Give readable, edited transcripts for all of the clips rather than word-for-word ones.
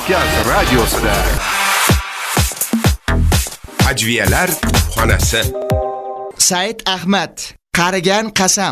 Kavkaz radiosida Ajviyalar xonasi. Said Ahmad, qarigan qasam.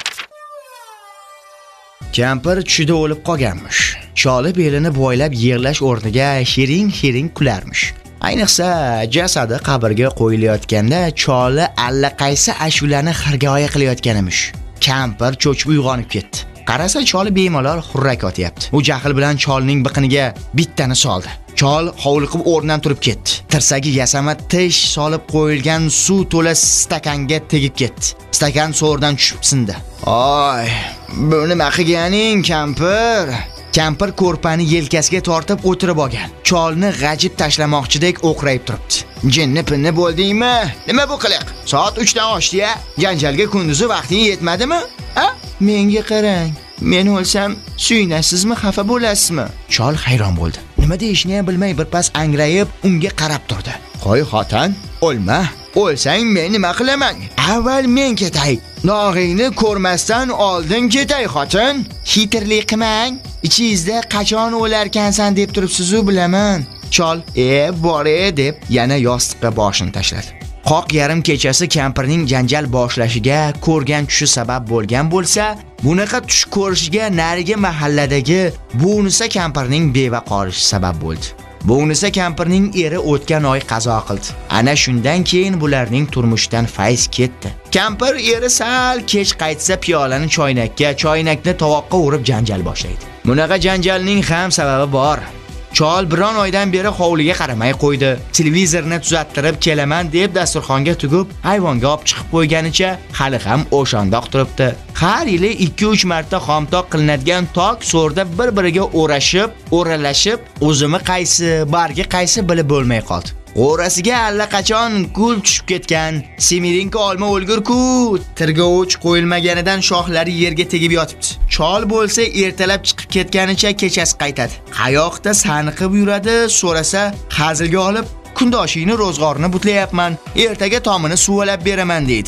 Kampir tushida o'lib qolganmish. Choli belini bo'ylab yig'lash o'rniga shiring kularmish. Ayniqsa jasadi qabrga qo'yilayotganda choli allaqaysi ashulani xirgoyi qilayotganimish. Kampir cho'chib uyg'onib ketdi. Qarasa choli bemalol xurrak otyapti. U jahl bilan cholining biqiniga bittani soldi. Chol hovliqib o'rnidan turib ketdi. Tirsagi yasama tish solib qo'yilgan suv to'la stakanga tegib ketdi. Stakan so'rdan tushib sindi. "Oy, bu nima qilganing, kampir?" Kampir ko'rpani yelkasiga tortib o'tirib olgan. Cholni g'ajib tashlamoqchidek o'qrayib turibdi. "Jinni pinni bo'ldingmi? Nima bu qiliq? Soat 3 dan oshdi-ya. Janjalga kunduzi vaqting yetmadimi? Ha? Menga qarang. Men o'lsam, suynasizmi, xafa bo'lasizmi?" Chol hayron bo'ldi. Nima deyishni ham bilmay birpas angrayib unga qarab turdi. "Qo'y xotin, o'lma. O'lsang men nima qilaman? Avval men ketay. Nog'ingni ko'rmasdan oldin ketay xotin. Xitirlik qilmang. Ichingizda qachon o'larkansan deb turibsiz-ku, bilaman." Chol bore deb yana yostiqqa boshini tashladi. Qoq yarim kechasi kampirning janjal boshlashiga ko'rgan tushi sabab bo'lgan bo'lsa, bunaqa tush ko'rishiga narigi mahalladagi Bunisa kampirning beva qolishi sabab bo'ldi. Bunisa kampirning eri o'tgan oy qazo qildi. Ana shundan keyin bularning turmushdan fayz ketdi. Kampir eri sal kech qaytsa piyolani choynakni tovoqqa urib janjal boshlaydi. Bunaqa janjalning ham sababi bor. Chol biron oydan beri hovliga qaramay qo'ydi. Televizorni tuzattirib kelaman deb dasturxonga tugib, hayvonga olib chiqib qo'yganicha hali ham o'shandoq turibdi. Har yili 2-3 marta xomtok qilinadigan tok so'rda bir-biriga o'ralashib, o'zimi qaysi, bargi qaysi bilib bo'lmay qoldi. O'rasiga allaqachon gul tushib ketgan. Semirinka olma o'lgur-ku, tirgovich qo'yilmaganidan shoxlari yerga tegib yotibdi. Chol bo'lsa ertalab chiqib ketganicha kechasi qaytadi. Qayoqda saniqib yuradi, so'rasa hazilga olib, kundoshingni ro'zg'orini butlayapman, ertaga tomini suvalab beraman deydi.